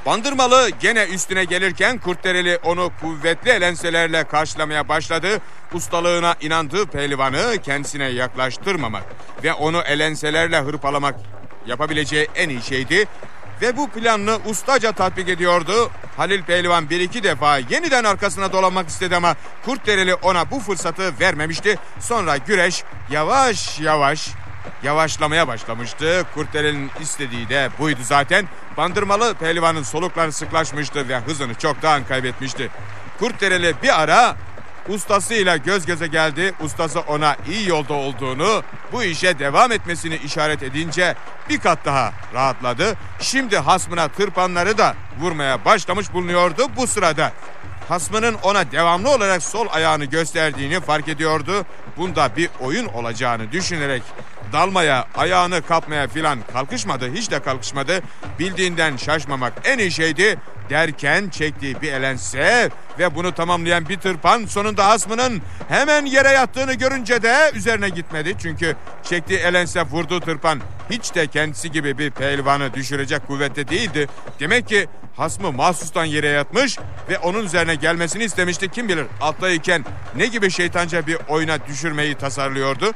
Bandırmalı gene üstüne gelirken Kurtdereli onu kuvvetli elenselerle karşılamaya başladı. Ustalığına inandığı pehlivanı kendisine yaklaştırmamak ve onu elenselerle hırpalamak yapabileceği en iyi şeydi. Ve bu planını ustaca tatbik ediyordu. Halil Pehlivan bir iki defa yeniden arkasına dolanmak istedi ama Kurtdereli ona bu fırsatı vermemişti. Sonra güreş yavaş yavaş yavaşlamaya başlamıştı. Kurtdereli'nin istediği de buydu zaten. Bandırmalı pehlivanın solukları sıklaşmıştı ve hızını çoktan kaybetmişti. Kurtdereli bir ara ustasıyla göz göze geldi. Ustası ona iyi yolda olduğunu, bu işe devam etmesini işaret edince bir kat daha rahatladı. Şimdi hasmına tırpanları da vurmaya başlamış bulunuyordu bu sırada. Hasmının ona devamlı olarak sol ayağını gösterdiğini fark ediyordu. Bunda bir oyun olacağını düşünerek dalmaya, ayağını kapmaya filan kalkışmadı. Hiç de kalkışmadı. Bildiğinden şaşmamak en iyi şeydi derken çektiği bir elense ve bunu tamamlayan bir tırpan sonunda hasmının hemen yere yattığını görünce de üzerine gitmedi. Çünkü çektiği elense, vurduğu tırpan hiç de kendisi gibi bir pehlivanı düşürecek kuvvette değildi. Demek ki hasmı mahsustan yere yatmış ve onun üzerine gelmesini istemişti. Kim bilir alttayken ne gibi şeytanca bir oyuna düşürmeyi tasarlıyordu.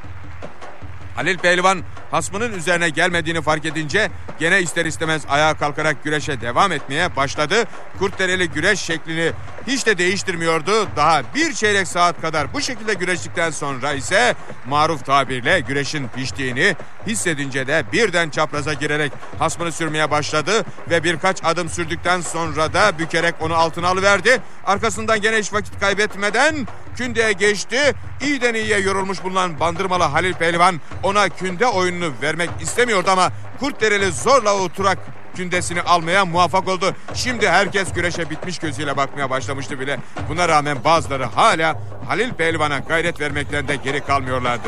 Halil Pehlivan hasmının üzerine gelmediğini fark edince gene ister istemez ayağa kalkarak güreşe devam etmeye başladı. Kurtdereli güreş şeklini hiç de değiştirmiyordu. Daha bir çeyrek saat kadar bu şekilde güreştikten sonra ise maruf tabirle güreşin piştiğini hissedince de birden çapraza girerek hasmını sürmeye başladı ve birkaç adım sürdükten sonra da bükerek onu altına alıverdi. Arkasından gene hiç vakit kaybetmeden kündeye geçti. İyiden iyiye yorulmuş bulunan Bandırmalı Halil Pehlivan ona künde oyununu vermek istemiyordu ama Kurtdereli zorla oturak kündesini almaya muvaffak oldu. Şimdi herkes güreşe bitmiş gözüyle bakmaya başlamıştı bile. Buna rağmen bazıları hala Halil Pehlivan'a gayret vermekten de geri kalmıyorlardı.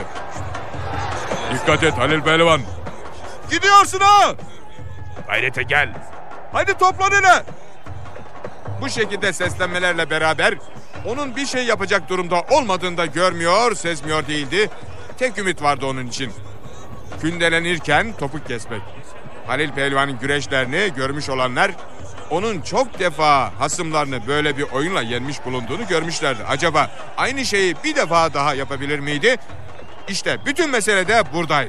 Dikkat et Halil Pehlivan. Gidiyorsun ha! Gayrete gel. Hadi toplan hele! Bu şekilde seslenmelerle beraber onun bir şey yapacak durumda olmadığını da görmüyor, sezmiyor değildi. Tek ümit vardı onun için. Kündelenirken topuk kesmek. Halil Pehlivan'ın güreşlerini görmüş olanlar onun çok defa hasımlarını böyle bir oyunla yenmiş bulunduğunu görmüşlerdi. Acaba aynı şeyi bir defa daha yapabilir miydi? İşte bütün mesele de buradaydı.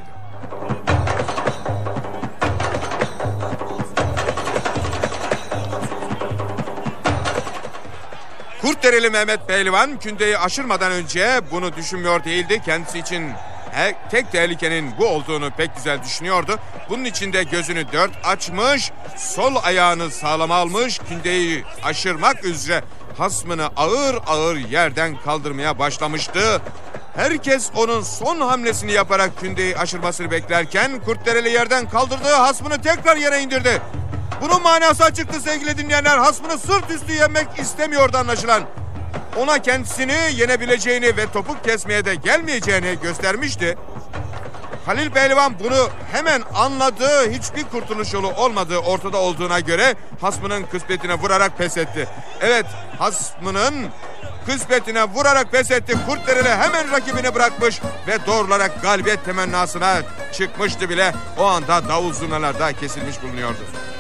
Kurtdereli Mehmet Pehlivan kündeyi aşırmadan önce bunu düşünmüyor değildi. Kendisi için tek tehlikenin bu olduğunu pek güzel düşünüyordu. Bunun için de gözünü dört açmış, sol ayağını sağlama almış, kündeyi aşırmak üzere hasmını ağır ağır yerden kaldırmaya başlamıştı. Herkes onun son hamlesini yaparak kündeyi aşırmasını beklerken Kurtdereli yerden kaldırdığı hasmını tekrar yere indirdi. Bunun manası açıktı sevgili dinleyenler. Hasmını sırt üstü yenmek istemiyordu anlaşılan. Ona kendisini yenebileceğini ve topuk kesmeye de gelmeyeceğini göstermişti. Halil Pehlivan bunu hemen anladı. Hiçbir kurtuluş yolu olmadığı ortada olduğuna göre hasmının kısmetine vurarak pes etti. Evet, hasmının kısmetine vurarak pes etti. Kurtdereli hemen rakibini bırakmış ve doğrularak galibiyet temennasına çıkmıştı bile. O anda davul zurnalar da kesilmiş bulunuyordu.